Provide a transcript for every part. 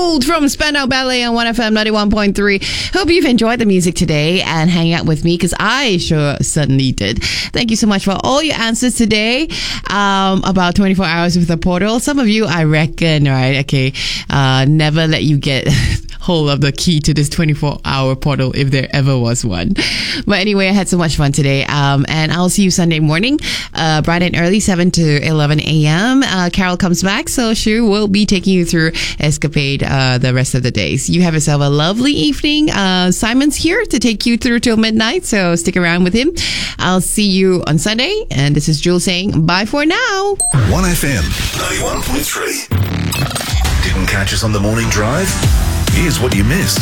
Gold from Spandau Ballet on 1FM 91.3. Hope you've enjoyed the music today and hanging out with me because I sure certainly did. Thank you so much for all your answers today about 24 hours with the portal. Some of you, I reckon, right? Okay, never let you get hold of the key to this 24-hour portal if there ever was one. But anyway, I had so much fun today. And I'll see you Sunday morning, bright and early, 7 to 11 a.m. Carol comes back, so she will be taking you through Escapade the rest of the days. You have yourself a lovely evening. Simon's here to take you through till midnight, so stick around with him. I'll see you on Sunday, and this is Jules saying bye for now. 1FM 91.3. Didn't catch us on the morning drive? Here's what you missed.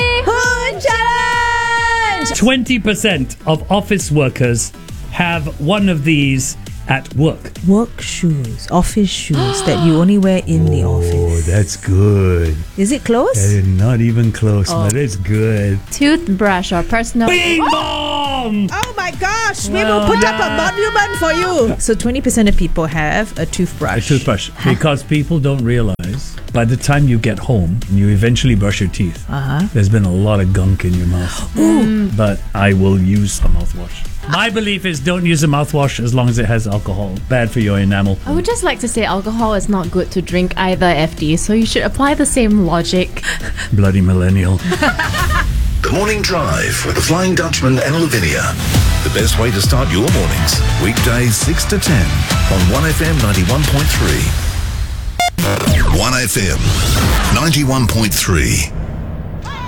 20% of office workers have one of these at work. Work shoes, office shoes that you only wear in the office. Oh, that's good. Is it close? That is not even close, but it's good. Toothbrush or personal... Bing bong! Oh my gosh, we will put up a monument for you. So 20% of people have a toothbrush. A toothbrush. Because people don't realize by the time you get home and you eventually brush your teeth, there's been a lot of gunk in your mouth. But I will use a mouthwash. My belief is don't use a mouthwash as long as it has alcohol. Bad for your enamel. I would just like to say alcohol is not good to drink either, FD, so you should apply the same logic. Bloody millennial. The Morning Drive with the Flying Dutchman and Lavinia. The best way to start your mornings. Weekdays 6 to 10 on 1FM 91.3. 1FM 91.3.